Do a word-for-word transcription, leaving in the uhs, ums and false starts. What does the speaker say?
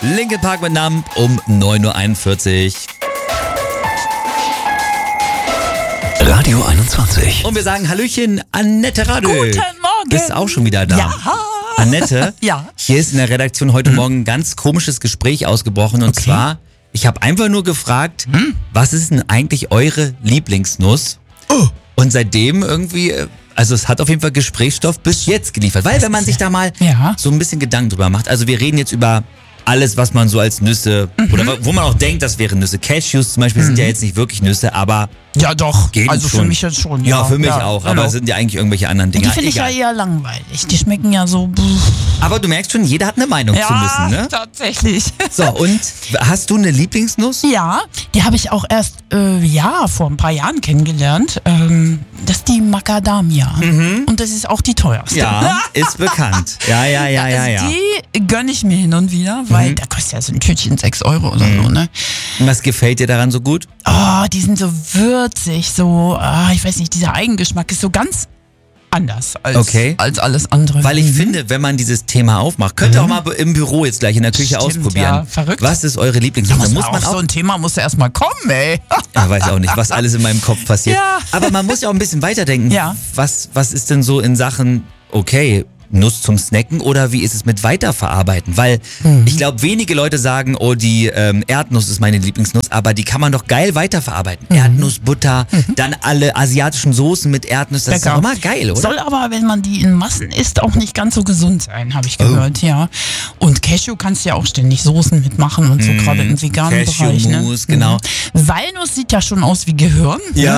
Linkin Park mit Numb um neun Uhr einundvierzig. Radio einundzwanzig. Und wir sagen Hallöchen, Annette Radl. Guten Morgen. Bist auch schon wieder da? Ja. Annette, Ja. hier ist in der Redaktion heute Morgen ein ganz komisches Gespräch ausgebrochen. Und Okay. zwar, ich habe einfach nur gefragt, hm? was ist denn eigentlich eure Lieblingsnuss? Oh. Und seitdem irgendwie, also es hat auf jeden Fall Gesprächsstoff bis jetzt geliefert. Weil wenn man sich da mal Ja. so ein bisschen Gedanken drüber macht, also wir reden jetzt über alles, was man so als Nüsse, Mhm. oder wo man auch denkt, das wären Nüsse. Cashews zum Beispiel sind ja jetzt nicht wirklich Nüsse, aber Ja, doch. gehen Also schon. für mich jetzt schon. Ja, Ja, für mich ja, auch, genau. aber es sind ja eigentlich irgendwelche anderen Dinge. Die finde ich ja Egal. eher langweilig. Die schmecken ja so. Aber du merkst schon, jeder hat eine Meinung Ja, zu Nüssen, ne? tatsächlich. So, und hast du eine Lieblingsnuss? Ja, die habe ich auch erst äh, ja vor ein paar Jahren kennengelernt. Ähm, das ist die Macadamia. Und das ist auch die teuerste. Mhm. Ja, ist bekannt. Ja, ja, ja, ja, ja. Also die gönne ich mir hin und wieder, weil da kostet ja so ein Tütchen sechs Euro oder so, ne? Und was gefällt dir daran so gut? Oh, die sind so würzig, so, ah, ich weiß nicht, dieser Eigengeschmack ist so ganz anders als, Okay. als alles andere. Weil ich Mhm. finde, wenn man dieses Thema aufmacht, könnt ihr auch mal im Büro jetzt gleich in der Küche Stimmt, ausprobieren. ja, verrückt. Was ist eure Lieblingsnuss? da Da muss, muss man auch auch, so ein Thema muss ja erstmal kommen, ey. ja, weiß auch nicht, was alles in meinem Kopf passiert. Ja. Aber man muss ja auch ein bisschen weiterdenken. Ja. Was, was ist denn so in Sachen, okay, Nuss zum Snacken oder wie ist es mit Weiterverarbeiten? Weil Mhm. ich glaube, wenige Leute sagen, oh, die ähm, Erdnuss ist meine Lieblingsnuss, aber die kann man doch geil weiterverarbeiten. Mhm. Erdnuss, Butter, dann alle asiatischen Soßen mit Erdnuss, das ist Lecker. doch immer geil, oder? Soll aber, wenn man die in Massen isst, auch nicht ganz so gesund sein, habe ich gehört, ja. Und Cashew kannst du ja auch ständig Soßen mitmachen und so, gerade im veganen Bereich. Ne? Cashew-Mousse, genau. Mhm. Walnuss sieht ja schon aus wie Gehirn. Ja.